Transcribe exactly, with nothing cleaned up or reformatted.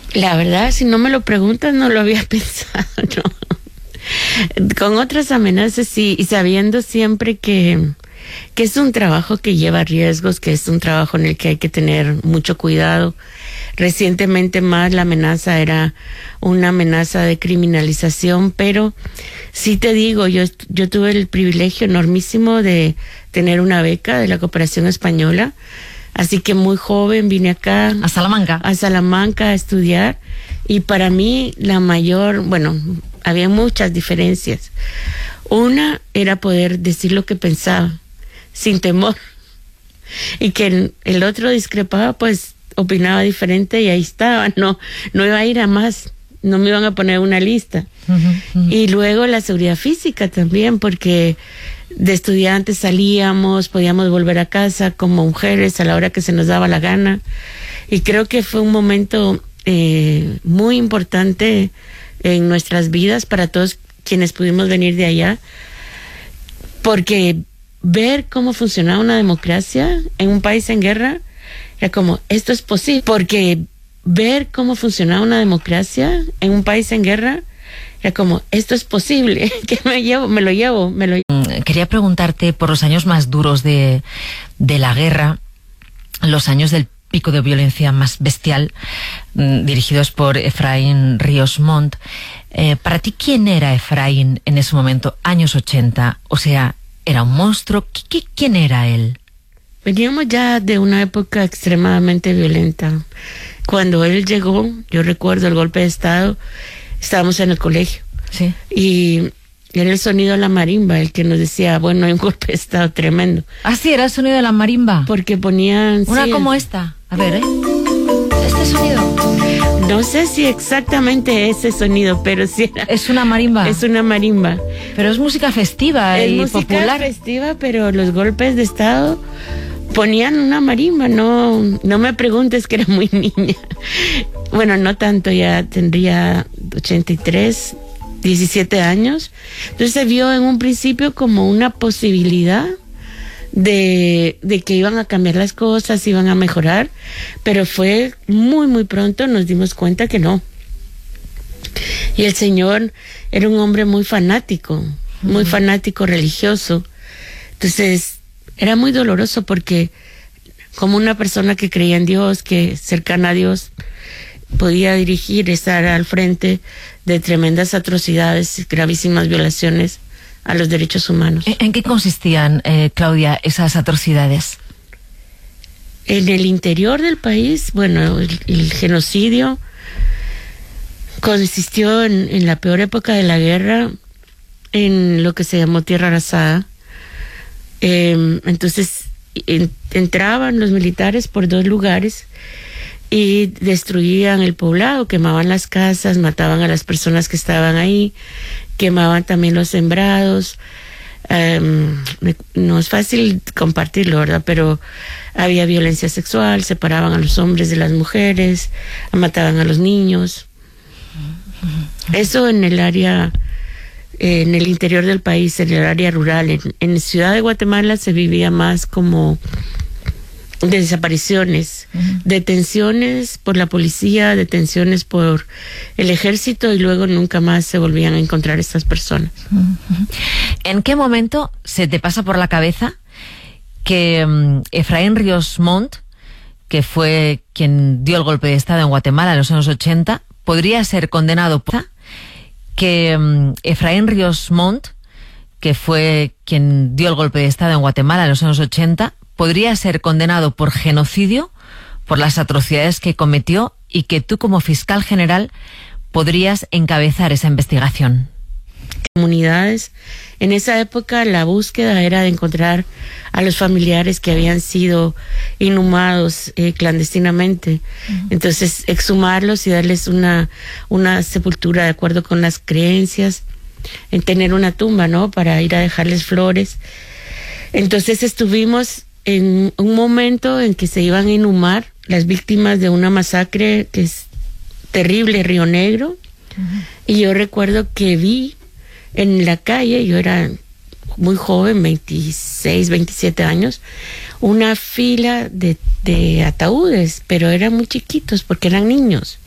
La verdad, si no me lo preguntas, no lo había pensado, no. Con otras amenazas sí, y sabiendo siempre que, que es un trabajo que lleva riesgos, que es un trabajo en el que hay que tener mucho cuidado. Recientemente más la amenaza era una amenaza de criminalización, pero sí te digo, yo, yo tuve el privilegio enormísimo de tener una beca de la Cooperación Española. Así que muy joven vine acá. ¿A Salamanca? A Salamanca a estudiar. Y para mí la mayor, bueno, había muchas diferencias. Una era poder decir lo que pensaba, sin temor. Y que el, el otro discrepaba, pues opinaba diferente y ahí estaba. No, no iba a ir a más. No me iban a poner una lista. Uh-huh, uh-huh. Y luego la seguridad física también, porque de estudiantes salíamos, podíamos volver a casa como mujeres a la hora que se nos daba la gana. Y creo que fue un momento eh, muy importante en nuestras vidas para todos quienes pudimos venir de allá, porque ver cómo funcionaba una democracia en un país en guerra era como, esto es posible, porque ver cómo funcionaba una democracia en un país en guerra era como, esto es posible, que me llevo, me lo llevo, me lo llevo. Quería preguntarte por los años más duros de, de la guerra, los años del pico de violencia más bestial, mmm, dirigidos por Efraín Ríos Montt. Eh, para ti, ¿quién era Efraín en ese momento, años ochenta? O sea, ¿era un monstruo? ¿Qu -qu ¿Quién era él? Veníamos ya de una época extremadamente violenta. Cuando él llegó, yo recuerdo el golpe de Estado, estábamos en el colegio. Sí. Y era el sonido de la marimba el que nos decía, bueno, hay un golpe de Estado tremendo. Ah, sí, era el sonido de la marimba. Porque ponían... Una sí, como esta. A ver, ¿eh? Este sonido. No sé si exactamente ese sonido, pero sí era... Es una marimba. Es una marimba. Pero es música festiva es y música popular. festiva, pero los golpes de Estado ponían una marimba. No, no me preguntes, que era muy niña. Bueno, no tanto, ya tendría ochenta y tres, diecisiete años. Entonces se vio en un principio como una posibilidad de, de que iban a cambiar las cosas, iban a mejorar, pero fue muy, muy pronto nos dimos cuenta que no. Y el señor era un hombre muy fanático, muy uh-huh. fanático religioso. Entonces era muy doloroso porque como una persona que creía en Dios, que cercana a Dios, podía dirigir, estar al frente de tremendas atrocidades, gravísimas violaciones a los derechos humanos. ¿En qué consistían, eh, Claudia, esas atrocidades? En el interior del país, bueno, el, el genocidio consistió en, en la peor época de la guerra, en lo que se llamó tierra arrasada. Eh, entonces en, entraban los militares por dos lugares y destruían el poblado, quemaban las casas, mataban a las personas que estaban ahí, quemaban también los sembrados. Um, no es fácil compartirlo, ¿verdad? Pero había violencia sexual, separaban a los hombres de las mujeres, mataban a los niños. Eso en el área, eh, en el interior del país, en el área rural. En, en Ciudad de Guatemala se vivía más como de desapariciones, uh-huh. detenciones por la policía, detenciones por el ejército y luego nunca más se volvían a encontrar estas personas. Uh-huh. ¿En qué momento se te pasa por la cabeza que um, Efraín Ríos Montt, que fue quien dio el golpe de Estado en Guatemala en los años ochenta, podría ser condenado por... que um, Efraín Ríos Montt, que fue quien dio el golpe de Estado en Guatemala en los años ochenta, podría ser condenado por genocidio, por las atrocidades que cometió, y que tú como fiscal general podrías encabezar esa investigación? Comunidades. En esa época la búsqueda era de encontrar a los familiares que habían sido inhumados eh, clandestinamente. Uh-huh. Entonces exhumarlos y darles una, una sepultura de acuerdo con las creencias, en tener una tumba, ¿no? Para ir a dejarles flores. Entonces estuvimos en un momento en que se iban a inhumar las víctimas de una masacre que es terrible, Río Negro. Uh-huh. Y yo recuerdo que vi en la calle, yo era muy joven, veintiséis, veintisiete años, una fila de, de ataúdes, pero eran muy chiquitos porque eran niños.